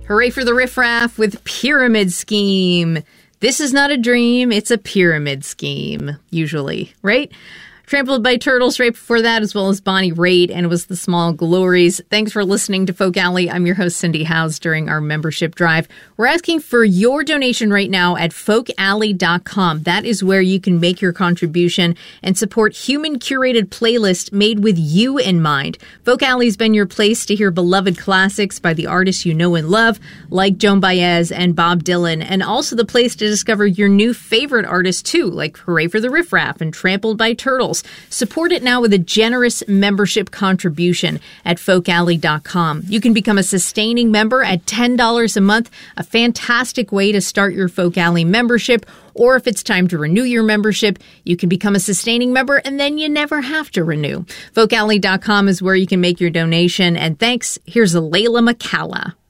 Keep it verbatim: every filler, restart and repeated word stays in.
Hooray for the riffraff with Pyramid Scheme. This is not a dream, it's a pyramid scheme, usually, right? Trampled by Turtles right before that, as well as Bonnie Raitt, and it was The Small Glories. Thanks for listening to Folk Alley. I'm your host, Cindy Howes, during our membership drive. We're asking for your donation right now at folk alley dot com. That is where you can make your contribution and support human-curated playlists made with you in mind. Folk Alley's been your place to hear beloved classics by the artists you know and love, like Joan Baez and Bob Dylan, and also the place to discover your new favorite artists, too, like Hooray for the Riffraff and Trampled by Turtles. Support it now with a generous membership contribution at folk alley dot com. You can become a sustaining member at ten dollars a month, a fantastic way to start your Folk Alley membership. Or if it's time to renew your membership, you can become a sustaining member and then you never have to renew. folk alley dot com is where you can make your donation. And thanks, here's Layla McCalla.